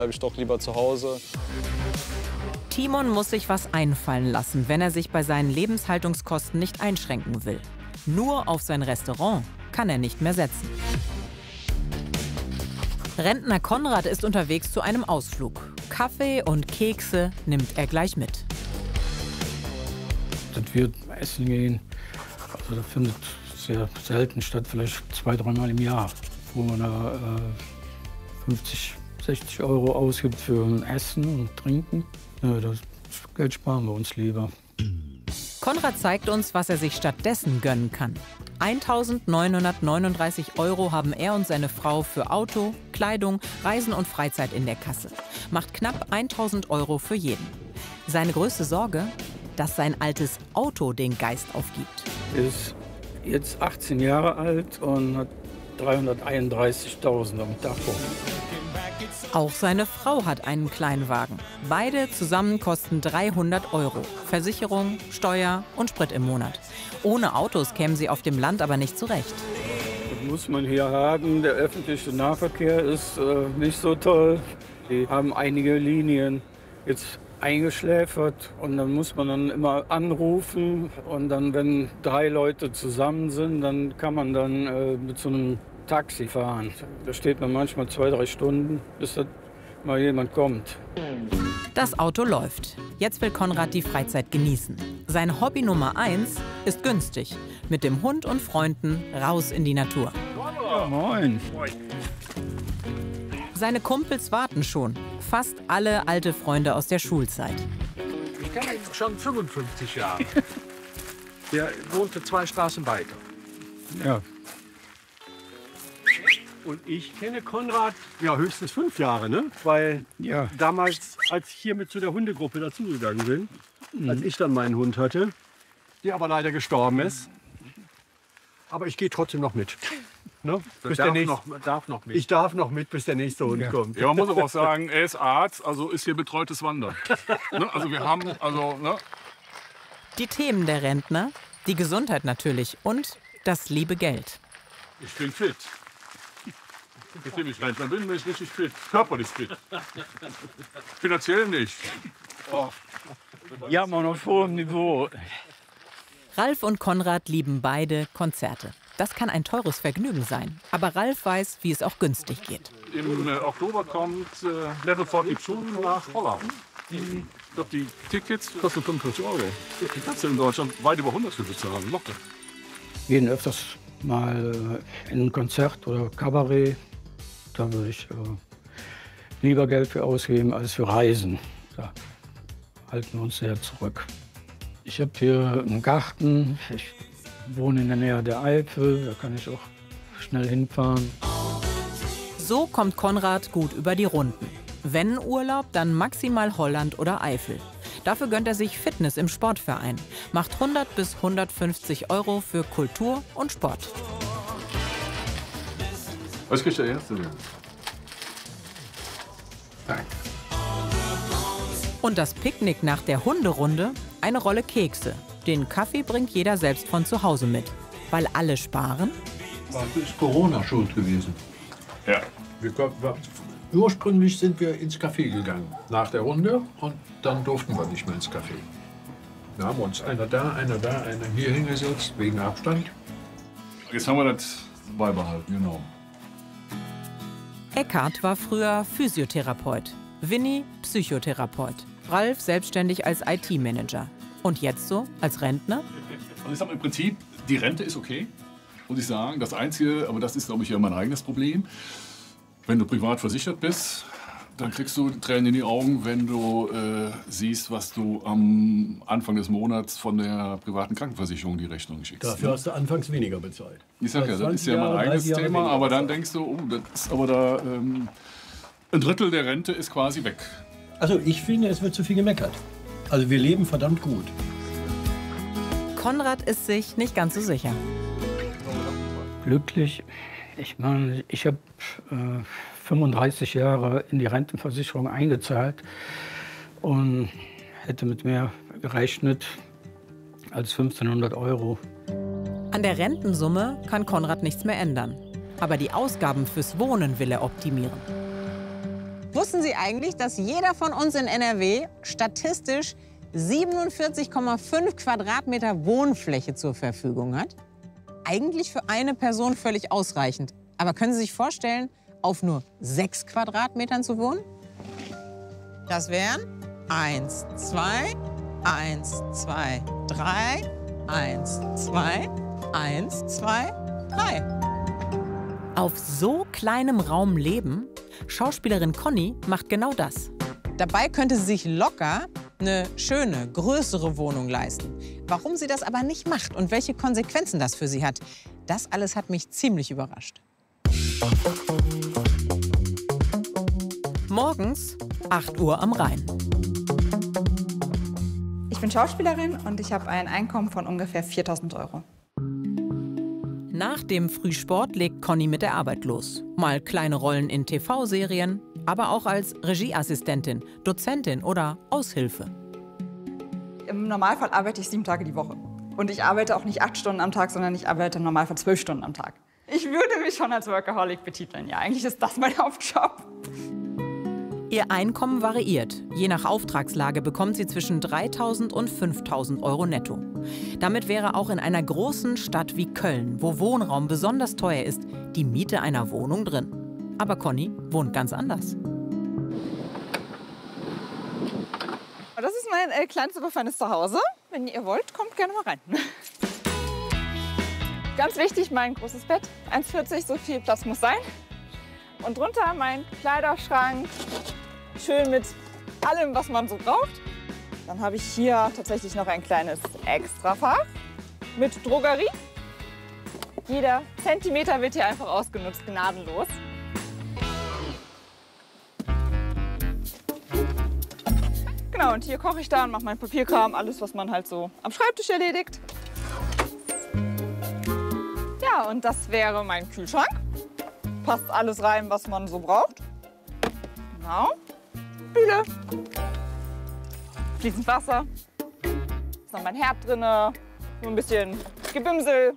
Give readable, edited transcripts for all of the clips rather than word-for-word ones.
Bleibe ich doch lieber zu Hause. Timon muss sich was einfallen lassen, wenn er sich bei seinen Lebenshaltungskosten nicht einschränken will. Nur auf sein Restaurant kann er nicht mehr setzen. Rentner Konrad ist unterwegs zu einem Ausflug. Kaffee und Kekse nimmt er gleich mit. Dass wir essen gehen, also das findet sehr selten statt, vielleicht 2-3 Mal im Jahr, wo man da 50, 60 € ausgibt für ein Essen und Trinken. Ja, das Geld sparen wir uns lieber. Konrad zeigt uns, was er sich stattdessen gönnen kann. 1.939 € haben er und seine Frau für Auto, Kleidung, Reisen und Freizeit in der Kasse. Macht knapp 1.000 € für jeden. Seine größte Sorge? Dass sein altes Auto den Geist aufgibt. Er ist jetzt 18 Jahre alt und hat 331.000 am Tacho. Auch seine Frau hat einen Kleinwagen. Beide zusammen kosten 300 €. Versicherung, Steuer und Sprit im Monat. Ohne Autos kämen sie auf dem Land aber nicht zurecht. Das muss man hier haben. Der öffentliche Nahverkehr ist nicht so toll. Die haben einige Linien jetzt eingeschläfert und dann muss man dann immer anrufen. Und dann, wenn 3 Leute zusammen sind, dann kann man dann mit so einem Taxi fahren. Da steht man manchmal 2-3 Stunden, bis da mal jemand kommt. Das Auto läuft. Jetzt will Konrad die Freizeit genießen. Sein Hobby Nummer 1 ist günstig. Mit dem Hund und Freunden raus in die Natur. Ja, moin. Seine Kumpels warten schon. Fast alle alte Freunde aus der Schulzeit. Ich kenne ihn schon 55 Jahre. Der wohnte 2 Straßen weiter. Ja. Und ich kenne Konrad ja höchstens 5 Jahre, ne? Weil Ja. damals, als ich hier mit zu der Hundegruppe dazugegangen bin, als ich dann meinen Hund hatte, der aber leider gestorben ist. Aber ich gehe trotzdem noch mit. Ne? Bis der nächste, Darf noch mit. ich darf noch mit, bis der nächste Hund kommt. Ja, man muss aber auch sagen, er ist Arzt, also ist hier betreutes Wandern. Ne? Also wir haben, ne? Die Themen der Rentner, die Gesundheit natürlich und das liebe Geld. Ich bin fit. Nachdem ich Rentner bin, bin ich richtig fit. Körperlich fit. Finanziell nicht. Ja, man auf hohem Niveau. Ralf und Konrad lieben beide Konzerte. Das kann ein teures Vergnügen sein. Aber Ralf weiß, wie es auch günstig geht. Im Oktober kommt Level 42 nach Holland. Ich glaube, die Tickets kosten 45 €. Die kannst du in Deutschland weit über 100 für bezahlen. Locker. Wir gehen öfters mal in ein Konzert oder Kabarett. Da würde ich lieber Geld für ausgeben als für Reisen. Da halten wir uns sehr zurück. Ich habe hier einen Garten. Ich wohne in der Nähe der Eifel. Da kann ich auch schnell hinfahren. So kommt Konrad gut über die Runden. Wenn Urlaub, dann maximal Holland oder Eifel. Dafür gönnt er sich Fitness im Sportverein. Macht 100 bis 150 € für Kultur und Sport. Was kriegt der Erste denn? Danke. Und das Picknick nach der Hunderunde? Eine Rolle Kekse. Den Kaffee bringt jeder selbst von zu Hause mit. Weil alle sparen? Das ist Corona schuld gewesen. Ja. Ursprünglich sind wir ins Café gegangen, nach der Runde, und dann durften wir nicht mehr ins Café. Wir haben uns einer da, einer hier hingesetzt, wegen Abstand. Jetzt haben wir das beibehalten, genau. Eckhard war früher Physiotherapeut, Winnie Psychotherapeut, Ralf selbstständig als IT-Manager. Und jetzt so, als Rentner? Also ich sag mal, im Prinzip, die Rente ist okay, muss ich sagen. Das Einzige, aber das ist, glaube ich, ja mein eigenes Problem. Wenn du privat versichert bist, dann kriegst du Tränen in die Augen, wenn du siehst, was du am Anfang des Monats von der privaten Krankenversicherung die Rechnung schickst. Dafür hast du anfangs weniger bezahlt. Ich sag ja, das ist ja mein 20 eigenes Jahre Thema, weniger aber dann bezahlt. denkst du, oh, das ist aber da, ein Drittel der Rente ist quasi weg. Also ich finde, es wird zu viel gemeckert. Also wir leben verdammt gut. Konrad ist sich nicht ganz so sicher. Glücklich. Ich meine, ich habe 35 Jahre in die Rentenversicherung eingezahlt und hätte mit mehr gerechnet als 1.500 €. An der Rentensumme kann Konrad nichts mehr ändern. Aber die Ausgaben fürs Wohnen will er optimieren. Wussten Sie eigentlich, dass jeder von uns in NRW statistisch 47,5 Quadratmeter Wohnfläche zur Verfügung hat? Eigentlich für eine Person völlig ausreichend. Aber können Sie sich vorstellen, auf nur 6 Quadratmetern zu wohnen? Das wären 1, 2, 1, 2, 3, 1, 2, 1, 2, 3. Auf so kleinem Raum leben? Schauspielerin Conny macht genau das. Dabei könnte sie sich locker eine schöne, größere Wohnung leisten. Warum sie das aber nicht macht und welche Konsequenzen das für sie hat, das alles hat mich ziemlich überrascht. Morgens 8 Uhr am Rhein. Ich bin Schauspielerin und ich habe ein Einkommen von ungefähr 4.000 €. Nach dem Frühsport legt Conny mit der Arbeit los. Mal kleine Rollen in TV-Serien, aber auch als Regieassistentin, Dozentin oder Aushilfe. Im Normalfall arbeite ich 7 Tage die Woche. Und ich arbeite auch nicht 8 Stunden am Tag, sondern ich arbeite im Normalfall 12 Stunden am Tag. Ich würde mich schon als Workaholic betiteln, ja. Eigentlich ist das mein Hauptjob. Ihr Einkommen variiert. Je nach Auftragslage bekommt sie zwischen 3.000 und 5.000 € netto. Damit wäre auch in einer großen Stadt wie Köln, wo Wohnraum besonders teuer ist, die Miete einer Wohnung drin. Aber Conny wohnt ganz anders. Das ist mein kleines, aber feines Zuhause. Wenn ihr wollt, kommt gerne mal rein. Ganz wichtig, mein großes Bett. 1,40, so viel Platz muss sein. Und drunter mein Kleiderschrank. Schön mit allem, was man so braucht. Dann habe ich hier tatsächlich noch ein kleines Extrafach mit Drogerie. Jeder Zentimeter wird hier einfach ausgenutzt, gnadenlos. Genau, und hier koche ich dann, mache meinen Papierkram, alles, was man halt so am Schreibtisch erledigt. Ja, und das wäre mein Kühlschrank. Passt alles rein, was man so braucht. Genau. Spüle. Fließend Wasser. Ist noch mein Herd drin. So ein bisschen Gebimsel.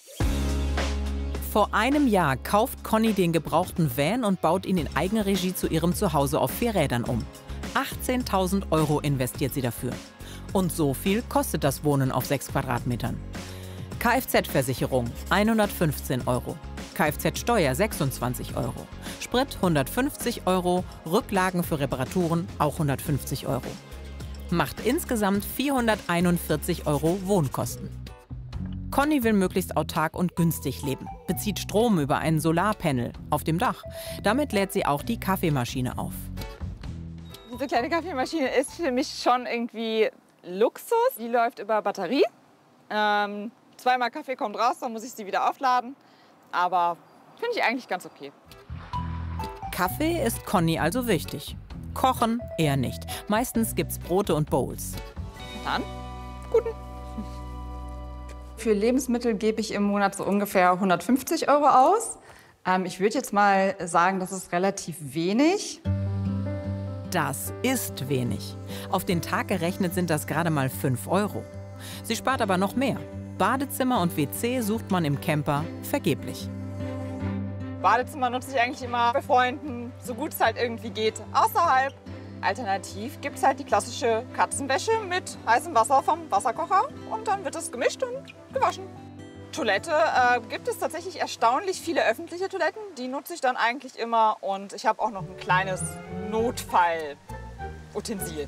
Vor einem Jahr kauft Conny den gebrauchten Van und baut ihn in Eigenregie zu ihrem Zuhause auf 4 Rädern um. 18.000 € investiert sie dafür. Und so viel kostet das Wohnen auf 6 Quadratmetern. Kfz-Versicherung 115 €. Kfz-Steuer 26 €. Sprit 150 €, Rücklagen für Reparaturen auch 150 €. Macht insgesamt 441 € Wohnkosten. Conny will möglichst autark und günstig leben, bezieht Strom über ein Solarpanel auf dem Dach. Damit lädt sie auch die Kaffeemaschine auf. Diese kleine Kaffeemaschine ist für mich schon irgendwie Luxus. Die läuft über Batterie. 2-mal Kaffee kommt raus, dann muss ich sie wieder aufladen. Aber finde ich eigentlich ganz okay. Kaffee ist Conny also wichtig. Kochen eher nicht. Meistens gibt's Brote und Bowls. Dann, guten. Für Lebensmittel gebe ich im Monat so ungefähr 150 € aus. Ich würde jetzt mal sagen, das ist relativ wenig. Das ist wenig. Auf den Tag gerechnet sind das gerade mal 5 €. Sie spart aber noch mehr. Badezimmer und WC sucht man im Camper vergeblich. Badezimmer nutze ich eigentlich immer bei Freunden, so gut es halt irgendwie geht, außerhalb. Alternativ gibt es halt die klassische Katzenwäsche mit heißem Wasser vom Wasserkocher und dann wird es gemischt und gewaschen. Toilette gibt es tatsächlich erstaunlich viele öffentliche Toiletten, die nutze ich dann eigentlich immer und ich habe auch noch ein kleines Notfall-Utensil.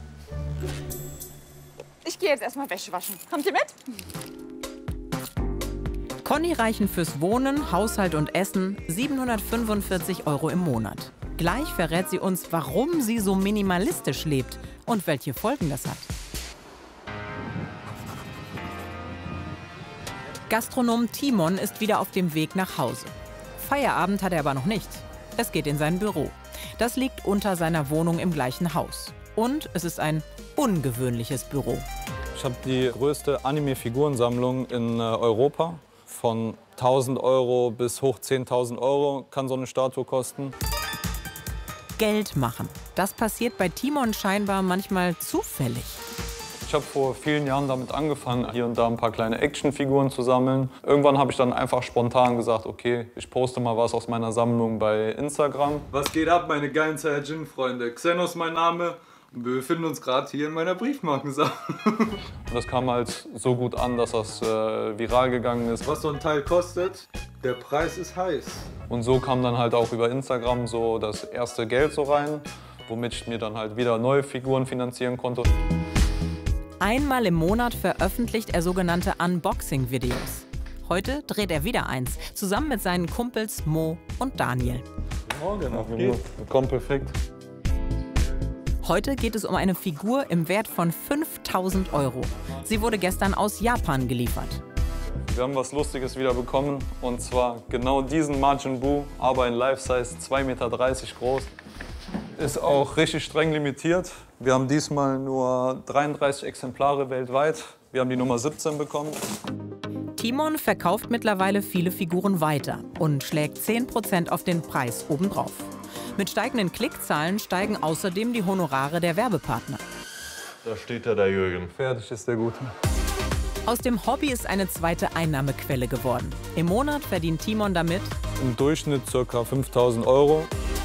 Ich gehe jetzt erstmal Wäsche waschen. Kommt ihr mit? Conny reichen fürs Wohnen, Haushalt und Essen 745 € im Monat. Gleich verrät sie uns, warum sie so minimalistisch lebt und welche Folgen das hat. Gastronom Timon ist wieder auf dem Weg nach Hause. Feierabend hat er aber noch nicht. Es geht in sein Büro. Das liegt unter seiner Wohnung im gleichen Haus. Und es ist ein ungewöhnliches Büro. Ich habe die größte Anime-Figurensammlung in Europa. Von 1.000 € bis hoch 10.000 € kann so eine Statue kosten. Geld machen. Das passiert bei Timon scheinbar manchmal zufällig. Ich habe vor vielen Jahren damit angefangen, hier und da ein paar kleine Actionfiguren zu sammeln. Irgendwann habe ich dann einfach spontan gesagt, okay, ich poste mal was aus meiner Sammlung bei Instagram. Was geht ab, meine geilen Saiyajin-Freunde? Xenos mein Name. Wir befinden uns gerade hier in meiner Briefmarkensammlung. Das kam halt so gut an, dass das viral gegangen ist. Was so ein Teil kostet, der Preis ist heiß. Und so kam dann halt auch über Instagram so das erste Geld so rein, womit ich mir dann halt wieder neue Figuren finanzieren konnte. Einmal im Monat veröffentlicht er sogenannte Unboxing-Videos. Heute dreht er wieder eins, zusammen mit seinen Kumpels Mo und Daniel. Morgen, auf geht's. Kommt perfekt. Heute geht es um eine Figur im Wert von 5.000 €. Sie wurde gestern aus Japan geliefert. Wir haben was Lustiges wieder bekommen, und zwar genau diesen Majin Buu, aber in Life-Size 2,30 Meter groß. Ist auch richtig streng limitiert. Wir haben diesmal nur 33 Exemplare weltweit. Wir haben die Nummer 17 bekommen. Timon verkauft mittlerweile viele Figuren weiter und schlägt 10% auf den Preis obendrauf. Mit steigenden Klickzahlen steigen außerdem die Honorare der Werbepartner. Da steht der Jürgen. Fertig ist der Gute. Aus dem Hobby ist eine zweite Einnahmequelle geworden. Im Monat verdient Timon damit Im Durchschnitt ca. 5.000 €.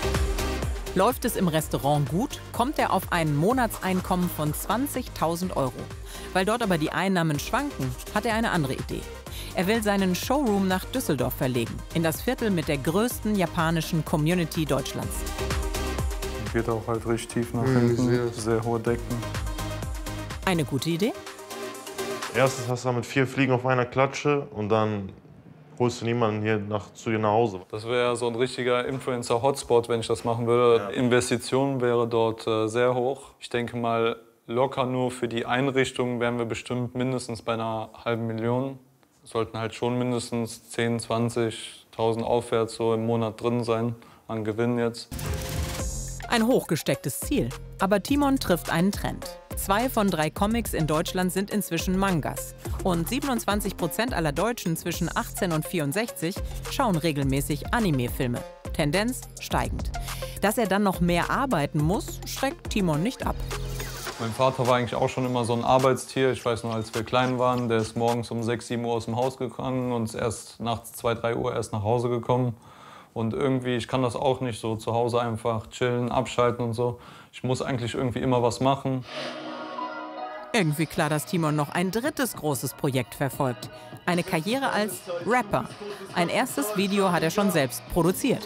Läuft es im Restaurant gut, kommt er auf ein Monatseinkommen von 20.000 €. Weil dort aber die Einnahmen schwanken, hat er eine andere Idee. Er will seinen Showroom nach Düsseldorf verlegen, in das Viertel mit der größten japanischen Community Deutschlands. Geht auch halt richtig tief nach hinten, sehr hohe Decken. Eine gute Idee? Erstens hast du damit 4 Fliegen auf einer Klatsche und dann holst du niemanden hier zu dir nach Hause. Das wäre so ein richtiger Influencer-Hotspot, wenn ich das machen würde. Ja. Investition wäre dort sehr hoch. Ich denke mal, locker nur für die Einrichtung wären wir bestimmt mindestens bei einer halben Million. Sollten halt schon mindestens 10.000, 20.000 aufwärts so im Monat drin sein an Gewinn jetzt. Ein hochgestecktes Ziel. Aber Timon trifft einen Trend. 2 von 3 Comics in Deutschland sind inzwischen Mangas. Und 27% aller Deutschen zwischen 18 und 64 schauen regelmäßig Anime-Filme. Tendenz steigend. Dass er dann noch mehr arbeiten muss, schreckt Timon nicht ab. Mein Vater war eigentlich auch schon immer so ein Arbeitstier. Ich weiß noch, als wir klein waren, der ist morgens um 6, 7 Uhr aus dem Haus gegangen und ist erst nachts 2, 3 Uhr erst nach Hause gekommen. Und irgendwie, ich kann das auch nicht so zu Hause einfach chillen, abschalten und so. Ich muss eigentlich irgendwie immer was machen. Irgendwie klar, dass Timon noch ein drittes großes Projekt verfolgt. Eine Karriere als Rapper. Ein erstes Video hat er schon selbst produziert.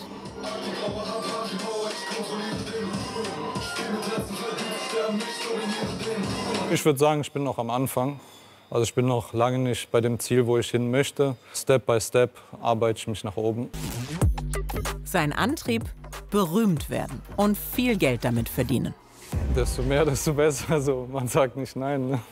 Ich würde sagen, ich bin noch am Anfang. Also ich bin noch lange nicht bei dem Ziel, wo ich hin möchte. Step by Step arbeite ich mich nach oben. Sein Antrieb? Berühmt werden und viel Geld damit verdienen. Desto mehr, desto besser. Also man sagt nicht nein. Ne?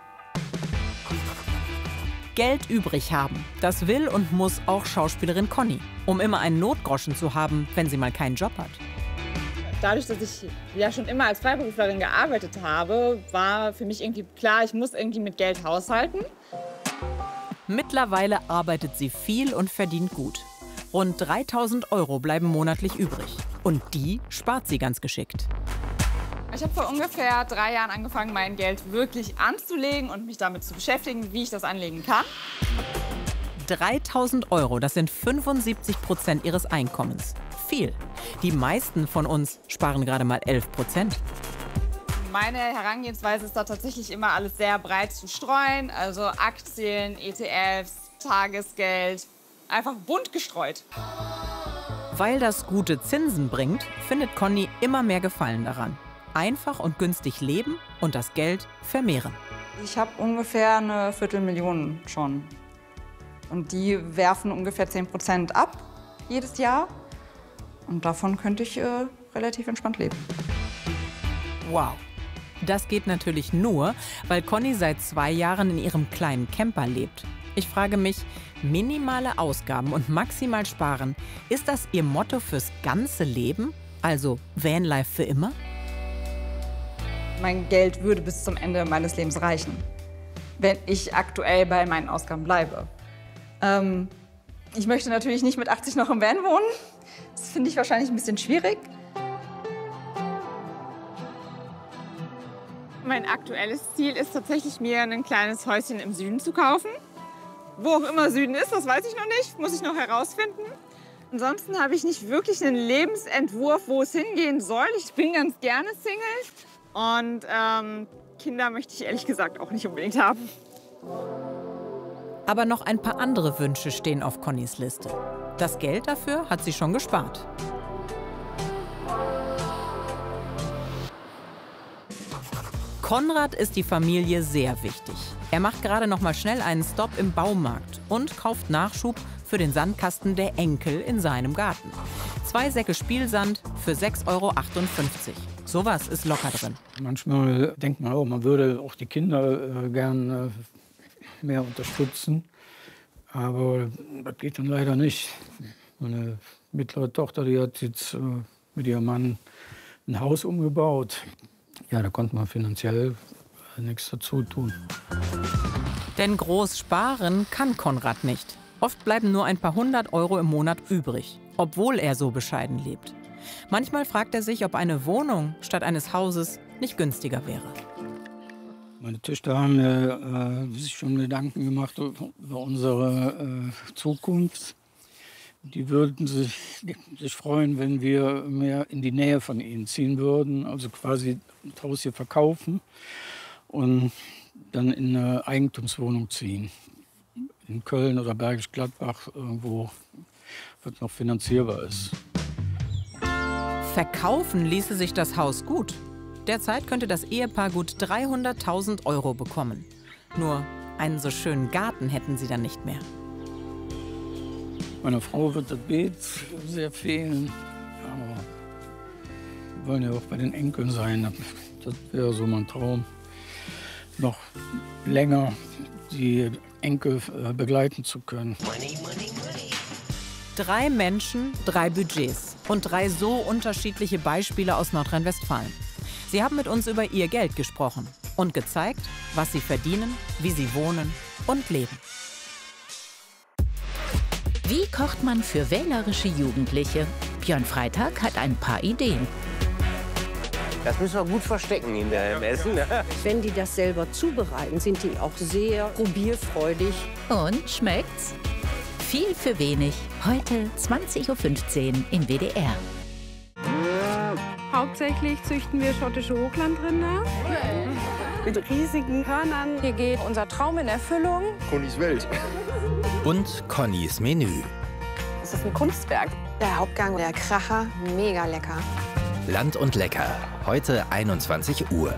Geld übrig haben, das will und muss auch Schauspielerin Conny, um immer einen Notgroschen zu haben, wenn sie mal keinen Job hat. Dadurch, dass ich ja schon immer als Freiberuflerin gearbeitet habe, war für mich irgendwie klar, ich muss irgendwie mit Geld haushalten. Mittlerweile arbeitet sie viel und verdient gut. Rund 3.000 € bleiben monatlich übrig. Und die spart sie ganz geschickt. Ich habe vor ungefähr 3 Jahren angefangen, mein Geld wirklich anzulegen und mich damit zu beschäftigen, wie ich das anlegen kann. 3.000 €, das sind 75% ihres Einkommens. Viel. Die meisten von uns sparen gerade mal 11%. Meine Herangehensweise ist da tatsächlich immer alles sehr breit zu streuen. Also Aktien, ETFs, Tagesgeld, einfach bunt gestreut. Weil das gute Zinsen bringt, findet Conny immer mehr Gefallen daran. Einfach und günstig leben und das Geld vermehren. Ich habe ungefähr eine Viertelmillion schon. Und die werfen ungefähr 10% ab jedes Jahr. Und davon könnte ich relativ entspannt leben. Wow. Das geht natürlich nur, weil Conny seit 2 Jahren in ihrem kleinen Camper lebt. Ich frage mich, minimale Ausgaben und maximal sparen, ist das ihr Motto fürs ganze Leben? Also Vanlife für immer? Mein Geld würde bis zum Ende meines Lebens reichen, wenn ich aktuell bei meinen Ausgaben bleibe. Ich möchte natürlich nicht mit 80 noch im Van wohnen. Das finde ich wahrscheinlich ein bisschen schwierig. Mein aktuelles Ziel ist tatsächlich, mir ein kleines Häuschen im Süden zu kaufen. Wo auch immer Süden ist, das weiß ich noch nicht, muss ich noch herausfinden. Ansonsten habe ich nicht wirklich einen Lebensentwurf, wo es hingehen soll. Ich bin ganz gerne Single und Kinder möchte ich ehrlich gesagt auch nicht unbedingt haben. Aber noch ein paar andere Wünsche stehen auf Connys Liste. Das Geld dafür hat sie schon gespart. Konrad ist die Familie sehr wichtig. Er macht gerade noch mal schnell einen Stopp im Baumarkt und kauft Nachschub für den Sandkasten der Enkel in seinem Garten. 2 Säcke Spielsand für 6,58 €. Sowas ist locker drin. Manchmal denkt man auch, man würde auch die Kinder gern mehr unterstützen. Aber das geht dann leider nicht. Meine mittlere Tochter, die hat jetzt mit ihrem Mann ein Haus umgebaut. Ja, da konnte man finanziell nichts dazu tun. Denn groß sparen kann Konrad nicht. Oft bleiben nur ein paar 100 € im Monat übrig, obwohl er so bescheiden lebt. Manchmal fragt er sich, ob eine Wohnung statt eines Hauses nicht günstiger wäre. Meine Töchter haben sich schon Gedanken gemacht über unsere Zukunft. Die würden sich freuen, wenn wir mehr in die Nähe von ihnen ziehen würden. Also quasi das Haus hier verkaufen und dann in eine Eigentumswohnung ziehen. In Köln oder Bergisch Gladbach, irgendwo, was noch finanzierbar ist. Verkaufen ließe sich das Haus gut. Derzeit könnte das Ehepaar gut 300.000 € bekommen. Nur einen so schönen Garten hätten sie dann nicht mehr. Meiner Frau wird das Beet sehr fehlen. Aber wir wollen ja auch bei den Enkeln sein. Das wäre so mein Traum. Noch länger die Enkel begleiten zu können. 3 Menschen, 3 Budgets und 3 so unterschiedliche Beispiele aus Nordrhein-Westfalen. Sie haben mit uns über ihr Geld gesprochen und gezeigt, was sie verdienen, wie sie wohnen und leben. Wie kocht man für wählerische Jugendliche? Björn Freitag hat ein paar Ideen. Das müssen wir gut verstecken hinterher im Essen. Wenn die das selber zubereiten, sind die auch sehr probierfreudig. Und schmeckt's? Viel für wenig. Heute 20:15 Uhr im WDR. Hauptsächlich züchten wir schottische Hochlandrinder. Mit riesigen Hörnern. Hier geht unser Traum in Erfüllung. Connys Welt. Und Connys Menü. Das ist ein Kunstwerk. Der Hauptgang, der Kracher, mega lecker. Land und Lecker. Heute 21 Uhr.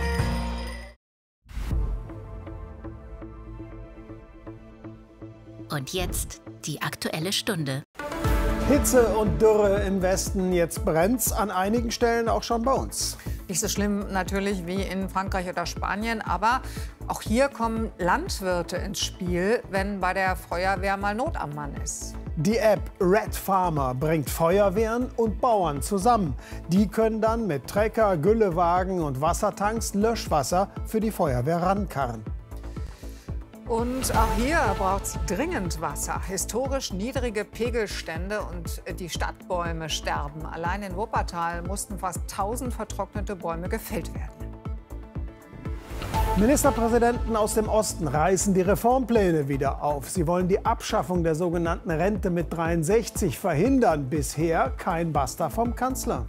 Und jetzt die Aktuelle Stunde. Hitze und Dürre im Westen, jetzt brennt's an einigen Stellen auch schon bei uns. Nicht so schlimm natürlich wie in Frankreich oder Spanien, aber auch hier kommen Landwirte ins Spiel, wenn bei der Feuerwehr mal Not am Mann ist. Die App Red Farmer bringt Feuerwehren und Bauern zusammen. Die können dann mit Trecker, Güllewagen und Wassertanks Löschwasser für die Feuerwehr rankarren. Und auch hier braucht es dringend Wasser. Historisch niedrige Pegelstände und die Stadtbäume sterben. Allein in Wuppertal mussten fast 1000 vertrocknete Bäume gefällt werden. Ministerpräsidenten aus dem Osten reißen die Reformpläne wieder auf. Sie wollen die Abschaffung der sogenannten Rente mit 63 verhindern. Bisher kein Basta vom Kanzler.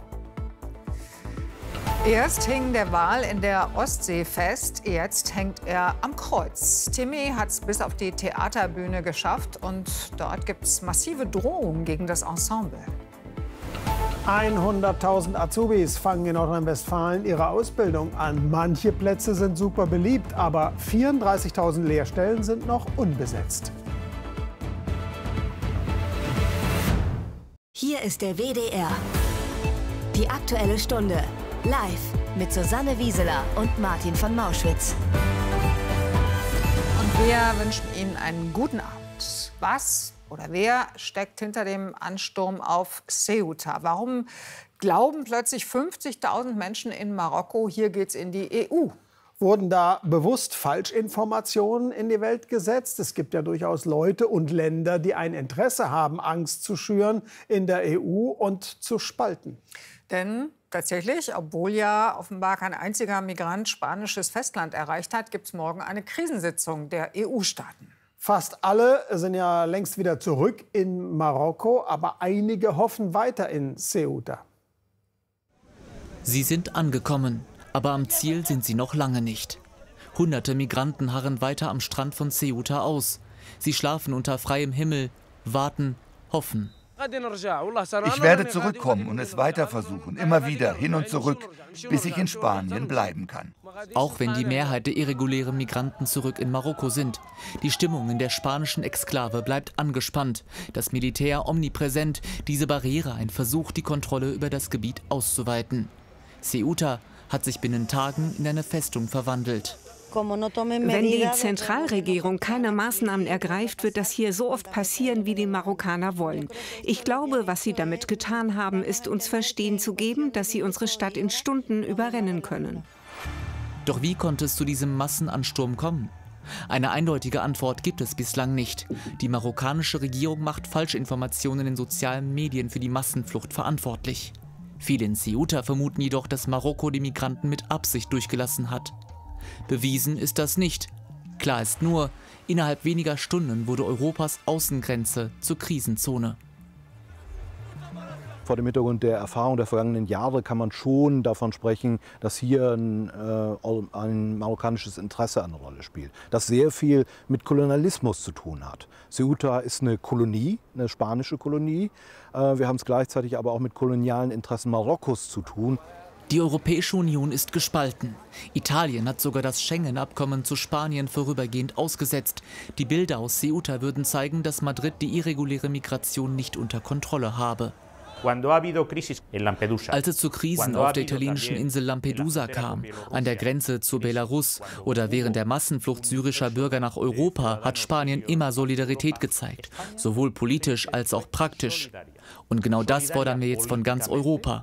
Erst hing der Wal in der Ostsee fest, jetzt hängt er am Kreuz. Timmy hat es bis auf die Theaterbühne geschafft und dort gibt es massive Drohungen gegen das Ensemble. 100.000 Azubis fangen in Nordrhein-Westfalen ihre Ausbildung an. Manche Plätze sind super beliebt, aber 34.000 Lehrstellen sind noch unbesetzt. Hier ist der WDR. Die Aktuelle Stunde. Live mit Susanne Wieseler und Martin von Mauschwitz. Und wir wünschen Ihnen einen guten Abend. Was oder wer steckt hinter dem Ansturm auf Ceuta? Warum glauben plötzlich 50.000 Menschen in Marokko, hier geht's in die EU? Wurden da bewusst Falschinformationen in die Welt gesetzt? Es gibt ja durchaus Leute und Länder, die ein Interesse haben, Angst zu schüren in der EU und zu spalten. Denn tatsächlich, obwohl ja offenbar kein einziger Migrant spanisches Festland erreicht hat, gibt es morgen eine Krisensitzung der EU-Staaten. Fast alle sind ja längst wieder zurück in Marokko, aber einige hoffen weiter in Ceuta. Sie sind angekommen, aber am Ziel sind sie noch lange nicht. Hunderte Migranten harren weiter am Strand von Ceuta aus. Sie schlafen unter freiem Himmel, warten, hoffen. Ich werde zurückkommen und es weiter versuchen, immer wieder hin und zurück, bis ich in Spanien bleiben kann. Auch wenn die Mehrheit der irregulären Migranten zurück in Marokko sind. Die Stimmung in der spanischen Exklave bleibt angespannt. Das Militär omnipräsent, diese Barriere ein Versuch, die Kontrolle über das Gebiet auszuweiten. Ceuta hat sich binnen Tagen in eine Festung verwandelt. Wenn die Zentralregierung keine Maßnahmen ergreift, wird das hier so oft passieren, wie die Marokkaner wollen. Ich glaube, was sie damit getan haben, ist, uns verstehen zu geben, dass sie unsere Stadt in Stunden überrennen können. Doch wie konnte es zu diesem Massenansturm kommen? Eine eindeutige Antwort gibt es bislang nicht. Die marokkanische Regierung macht Falschinformationen in sozialen Medien für die Massenflucht verantwortlich. Viele in Ceuta vermuten jedoch, dass Marokko die Migranten mit Absicht durchgelassen hat. Bewiesen ist das nicht. Klar ist nur, innerhalb weniger Stunden wurde Europas Außengrenze zur Krisenzone. Vor dem Hintergrund der Erfahrung der vergangenen Jahre kann man schon davon sprechen, dass hier ein marokkanisches Interesse eine Rolle spielt, das sehr viel mit Kolonialismus zu tun hat. Ceuta ist eine Kolonie, eine spanische Kolonie. Wir haben es gleichzeitig aber auch mit kolonialen Interessen Marokkos zu tun. Die Europäische Union ist gespalten. Italien hat sogar das Schengen-Abkommen zu Spanien vorübergehend ausgesetzt. Die Bilder aus Ceuta würden zeigen, dass Madrid die irreguläre Migration nicht unter Kontrolle habe. Als es zu Krisen auf der italienischen Insel Lampedusa kam, an der Grenze zu Belarus oder während der Massenflucht syrischer Bürger nach Europa, hat Spanien immer Solidarität gezeigt, sowohl politisch als auch praktisch. Und genau das fordern wir jetzt von ganz Europa.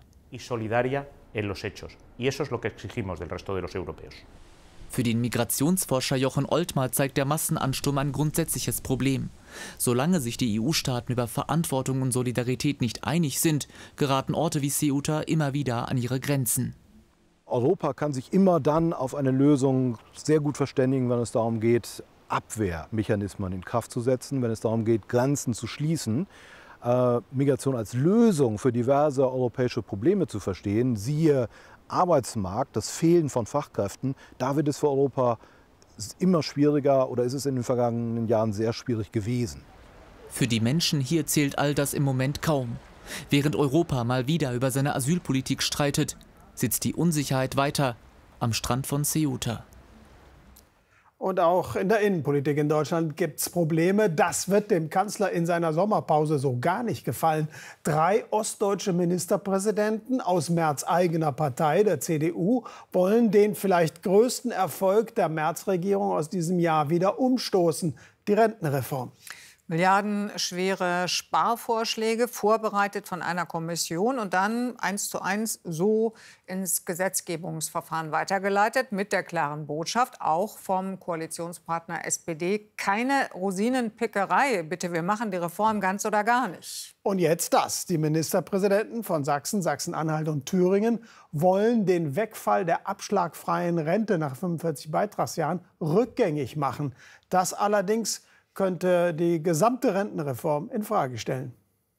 Für den Migrationsforscher Jochen Oltmar zeigt der Massenansturm ein grundsätzliches Problem. Solange sich die EU-Staaten über Verantwortung und Solidarität nicht einig sind, geraten Orte wie Ceuta immer wieder an ihre Grenzen. Europa kann sich immer dann auf eine Lösung sehr gut verständigen, wenn es darum geht, Abwehrmechanismen in Kraft zu setzen, wenn es darum geht, Grenzen zu schließen. Migration als Lösung für diverse europäische Probleme zu verstehen, siehe Arbeitsmarkt, das Fehlen von Fachkräften, da wird es für Europa immer schwieriger oder ist es in den vergangenen Jahren sehr schwierig gewesen. Für die Menschen hier zählt all das im Moment kaum. Während Europa mal wieder über seine Asylpolitik streitet, sitzt die Unsicherheit weiter am Strand von Ceuta. Und auch in der Innenpolitik in Deutschland gibt es Probleme. Das wird dem Kanzler in seiner Sommerpause so gar nicht gefallen. 3 ostdeutsche Ministerpräsidenten aus Merz eigener Partei, der CDU, wollen den vielleicht größten Erfolg der Merz-Regierung aus diesem Jahr wieder umstoßen: die Rentenreform. Milliardenschwere Sparvorschläge, vorbereitet von einer Kommission und dann 1:1 so ins Gesetzgebungsverfahren weitergeleitet, mit der klaren Botschaft, auch vom Koalitionspartner SPD, keine Rosinenpickerei. Bitte, wir machen die Reform ganz oder gar nicht. Und jetzt das. Die Ministerpräsidenten von Sachsen, Sachsen-Anhalt und Thüringen wollen den Wegfall der abschlagfreien Rente nach 45 Beitragsjahren rückgängig machen. Das allerdings könnte die gesamte Rentenreform in Frage stellen.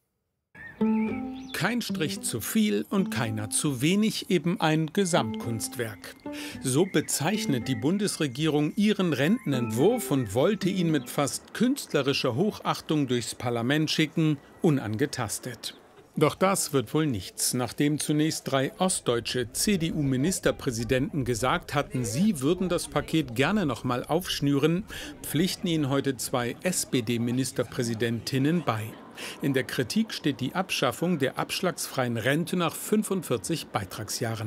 Kein Strich zu viel und keiner zu wenig, eben ein Gesamtkunstwerk. So bezeichnet die Bundesregierung ihren Rentenentwurf und wollte ihn mit fast künstlerischer Hochachtung durchs Parlament schicken, unangetastet. Doch das wird wohl nichts, nachdem zunächst 3 ostdeutsche CDU-Ministerpräsidenten gesagt hatten, sie würden das Paket gerne noch mal aufschnüren, pflichten ihnen heute 2 SPD-Ministerpräsidentinnen bei. In der Kritik steht die Abschaffung der abschlagsfreien Rente nach 45 Beitragsjahren.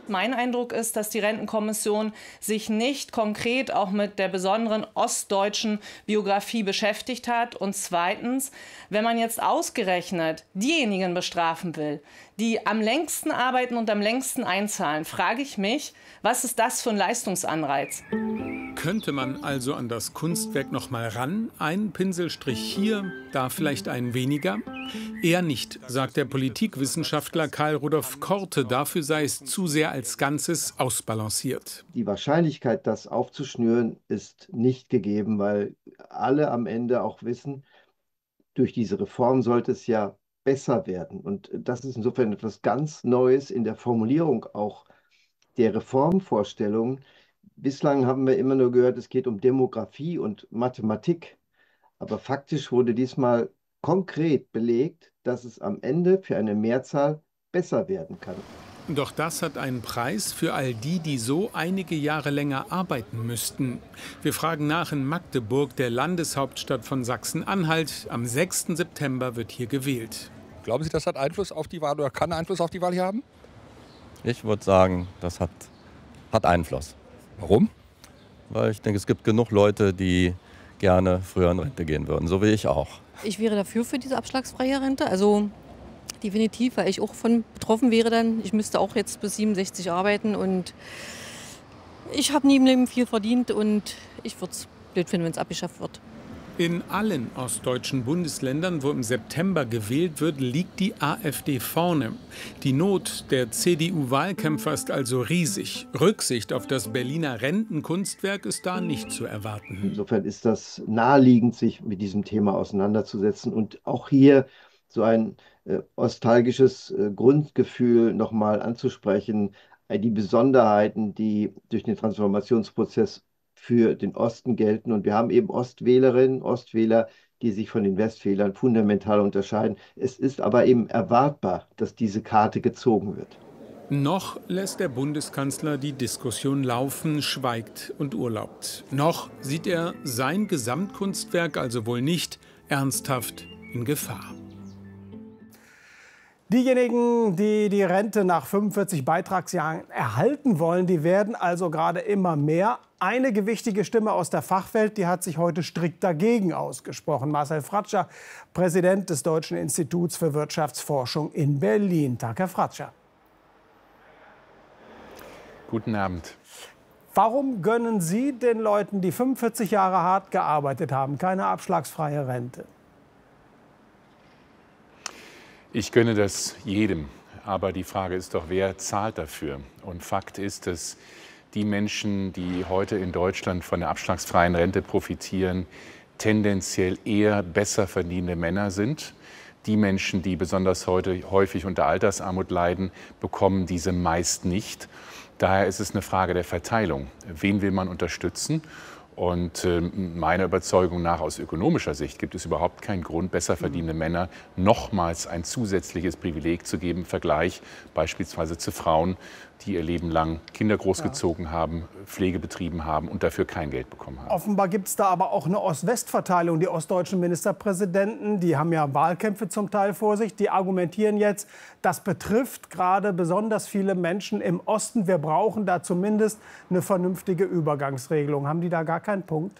Mein Eindruck ist, dass die Rentenkommission sich nicht konkret auch mit der besonderen ostdeutschen Biografie beschäftigt hat. Und zweitens, wenn man jetzt ausgerechnet diejenigen bestrafen will, die am längsten arbeiten und am längsten einzahlen, frage ich mich, was ist das für ein Leistungsanreiz? Könnte man also an das Kunstwerk noch mal ran? Ein Pinselstrich hier, da vielleicht ein weniger? Eher nicht, sagt der Politikwissenschaftler Karl Rudolf Korte. Dafür sei es zu sehr als Ganzes ausbalanciert. Die Wahrscheinlichkeit, das aufzuschnüren, ist nicht gegeben, weil alle am Ende auch wissen, durch diese Reform sollte es ja besser werden. Und das ist insofern etwas ganz Neues in der Formulierung auch der Reformvorstellungen. Bislang haben wir immer nur gehört, es geht um Demografie und Mathematik. Aber faktisch wurde diesmal konkret belegt, dass es am Ende für eine Mehrzahl besser werden kann. Doch das hat einen Preis für all die, die so einige Jahre länger arbeiten müssten. Wir fragen nach in Magdeburg, der Landeshauptstadt von Sachsen-Anhalt. Am 6. September wird hier gewählt. Glauben Sie, das hat Einfluss auf die Wahl oder kann Einfluss auf die Wahl hier haben? Ich würde sagen, das hat Einfluss. Warum? Weil ich denke, es gibt genug Leute, die gerne früher in Rente gehen würden, so wie ich auch. Ich wäre dafür für diese abschlagsfreie Rente, also definitiv, weil ich auch von betroffen wäre dann. Ich müsste auch jetzt bis 67 arbeiten und ich habe nie im Leben viel verdient und ich würde es blöd finden, wenn es abgeschafft wird. In allen ostdeutschen Bundesländern, wo im September gewählt wird, liegt die AfD vorne. Die Not der CDU-Wahlkämpfer ist also riesig. Rücksicht auf das Berliner Rentenkunstwerk ist da nicht zu erwarten. Insofern ist das naheliegend, sich mit diesem Thema auseinanderzusetzen und auch hier so ein nostalgisches Grundgefühl nochmal anzusprechen, die Besonderheiten, die durch den Transformationsprozess für den Osten gelten. Und wir haben eben Ostwählerinnen, Ostwähler, die sich von den Westwählern fundamental unterscheiden. Es ist aber eben erwartbar, dass diese Karte gezogen wird. Noch lässt der Bundeskanzler die Diskussion laufen, schweigt und urlaubt. Noch sieht er sein Gesamtkunstwerk also wohl nicht ernsthaft in Gefahr. Diejenigen, die die Rente nach 45 Beitragsjahren erhalten wollen, die werden also gerade immer mehr. Eine gewichtige Stimme aus der Fachwelt, die hat sich heute strikt dagegen ausgesprochen. Marcel Fratscher, Präsident des Deutschen Instituts für Wirtschaftsforschung in Berlin. Tag, Herr Fratscher. Guten Abend. Warum gönnen Sie den Leuten, die 45 Jahre hart gearbeitet haben, keine abschlagsfreie Rente? Ich gönne das jedem, aber die Frage ist doch, wer zahlt dafür? Und Fakt ist, dass die Menschen, die heute in Deutschland von der abschlagsfreien Rente profitieren, tendenziell eher besser verdienende Männer sind. Die Menschen, die besonders heute häufig unter Altersarmut leiden, bekommen diese meist nicht. Daher ist es eine Frage der Verteilung. Wen will man unterstützen? Und meiner Überzeugung nach, aus ökonomischer Sicht, gibt es überhaupt keinen Grund, besser verdienende Männer nochmals ein zusätzliches Privileg zu geben, im Vergleich beispielsweise zu Frauen, die ihr Leben lang Kinder großgezogen haben, Pflege betrieben haben und dafür kein Geld bekommen haben. Offenbar gibt es da aber auch eine Ost-West-Verteilung. Die ostdeutschen Ministerpräsidenten, die haben ja Wahlkämpfe zum Teil vor sich, die argumentieren jetzt, das betrifft gerade besonders viele Menschen im Osten. Wir brauchen da zumindest eine vernünftige Übergangsregelung. Haben die da gar keinen Punkt?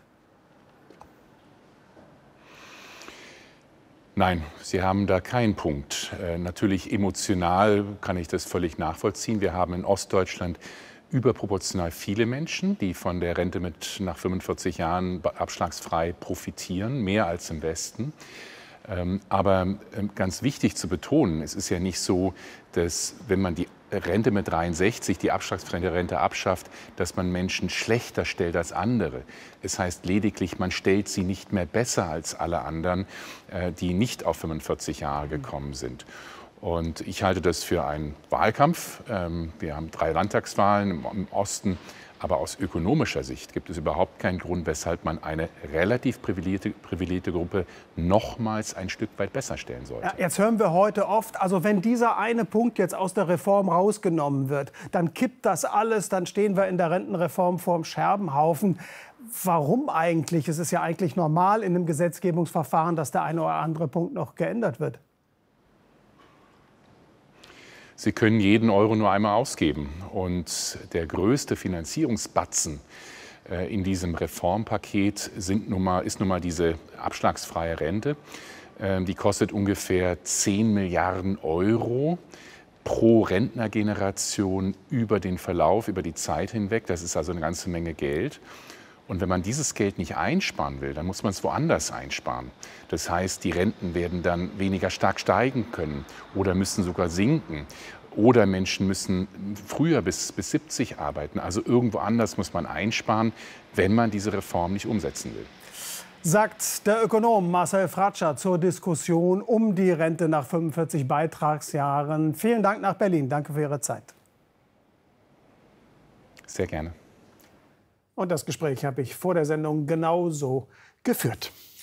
Nein, Sie haben da keinen Punkt. Natürlich emotional kann ich das völlig nachvollziehen. Wir haben in Ostdeutschland überproportional viele Menschen, die von der Rente mit nach 45 Jahren abschlagsfrei profitieren, mehr als im Westen. Aber ganz wichtig zu betonen, es ist ja nicht so, dass wenn man die Rente mit 63, die abschlagsfreie Rente abschafft, dass man Menschen schlechter stellt als andere. Es heißt lediglich, man stellt sie nicht mehr besser als alle anderen, die nicht auf 45 Jahre gekommen sind. Und ich halte das für einen Wahlkampf. Wir haben 3 Landtagswahlen im Osten. Aber aus ökonomischer Sicht gibt es überhaupt keinen Grund, weshalb man eine relativ privilegierte Gruppe nochmals ein Stück weit besser stellen sollte. Ja, jetzt hören wir heute oft, also wenn dieser eine Punkt jetzt aus der Reform rausgenommen wird, dann kippt das alles, dann stehen wir in der Rentenreform vorm Scherbenhaufen. Warum eigentlich? Es ist ja eigentlich normal in einem Gesetzgebungsverfahren, dass der eine oder andere Punkt noch geändert wird. Sie können jeden Euro nur einmal ausgeben. Und der größte Finanzierungsbatzen in diesem Reformpaket ist nun mal diese abschlagsfreie Rente. Die kostet ungefähr 10 Milliarden Euro pro Rentnergeneration über den Verlauf, über die Zeit hinweg. Das ist also eine ganze Menge Geld. Und wenn man dieses Geld nicht einsparen will, dann muss man es woanders einsparen. Das heißt, die Renten werden dann weniger stark steigen können oder müssen sogar sinken. Oder Menschen müssen früher bis 70 arbeiten. Also irgendwo anders muss man einsparen, wenn man diese Reform nicht umsetzen will. Sagt der Ökonom Marcel Fratscher zur Diskussion um die Rente nach 45 Beitragsjahren. Vielen Dank nach Berlin. Danke für Ihre Zeit. Sehr gerne. Und das Gespräch habe ich vor der Sendung genauso geführt.